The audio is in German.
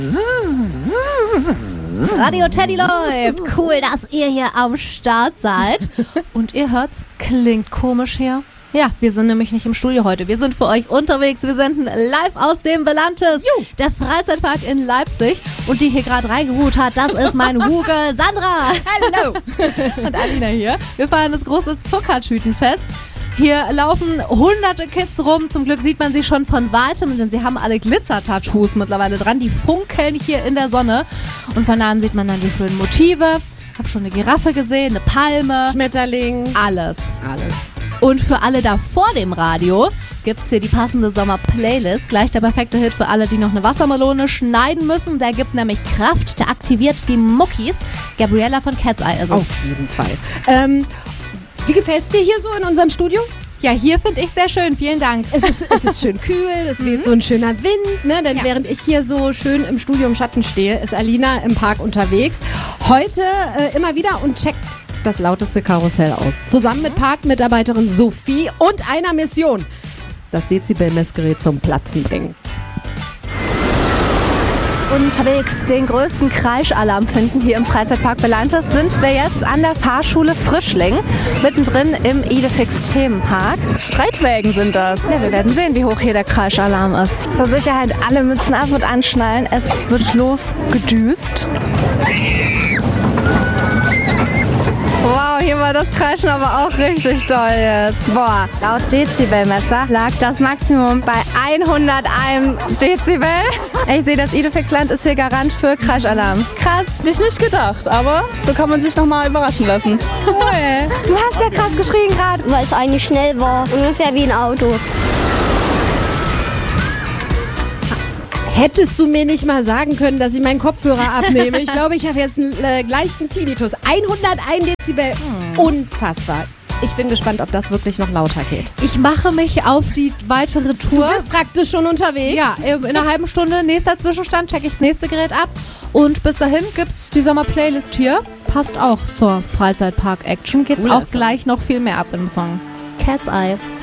Radio Teddy läuft. Cool, dass ihr hier am Start seid. Und ihr hört's, klingt komisch hier. Ja, wir sind nämlich nicht im Studio heute. Wir sind für euch unterwegs. Wir senden live aus dem Belantes, der Freizeitpark in Leipzig. Und die hier gerade reingeruht hat, das ist mein Huge Sandra. Hallo. Und Alina hier. Wir feiern das große Zuckertütenfest. Hier laufen hunderte Kids rum. Zum Glück sieht man sie schon von weitem, denn sie haben alle Glitzer-Tattoos mittlerweile dran. Die funkeln hier in der Sonne. Und von nahem sieht man dann die schönen Motive. Hab schon eine Giraffe gesehen, eine Palme. Schmetterling. Alles. Und für alle da vor dem Radio gibt's hier die passende Sommer-Playlist. Gleich der perfekte Hit für alle, die noch eine Wassermelone schneiden müssen. Der gibt nämlich Kraft, der aktiviert die Muckis. Gabriella von Cat's Eye ist es. Auf jeden Fall. Wie gefällt's dir hier so in unserem Studio? Ja, hier finde ich sehr schön. Vielen Dank. Es ist schön kühl, es weht so ein schöner Wind, ne? Denn während ich hier so schön im Studio im Schatten stehe, ist Alina im Park unterwegs. Heute immer wieder und checkt das lauteste Karussell aus. Zusammen mit Parkmitarbeiterin Sophie und einer Mission: das Dezibel-Messgerät zum Platzen bringen. Unterwegs den größten Kreischalarm finden hier im Freizeitpark Belantes sind wir jetzt an der Fahrschule Frischling, mittendrin im Idefix-Themenpark. Streitwägen sind das. Ja, wir werden sehen, wie hoch hier der Kreischalarm ist. Zur Sicherheit alle Mützen ab und anschnallen. Es wird losgedüst. Wow, hier war das Kreischen aber auch richtig toll jetzt. Boah, laut Dezibelmesser lag das Maximum bei 101 Dezibel. Ich sehe, das Idefix-Land ist hier Garant für Kreischalarm. Krass. Hätte ich nicht gedacht, aber so kann man sich nochmal überraschen lassen. Cool. Du hast ja krass geschrien gerade. Weil es eigentlich schnell war, ungefähr wie ein Auto. Hättest du mir nicht mal sagen können, dass ich meinen Kopfhörer abnehme? Ich glaube, ich habe jetzt einen leichten Tinnitus. 101 Dezibel. Unfassbar. Ich bin gespannt, ob das wirklich noch lauter geht. Ich mache mich auf die weitere Tour. Du bist praktisch schon unterwegs. Ja, in einer halben Stunde, nächster Zwischenstand, checke ich das nächste Gerät ab. Und bis dahin gibt's die Sommer-Playlist hier. Passt auch zur Freizeitpark-Action. Geht's Cooler auch gleich noch viel mehr ab im Song. Cat's Eye.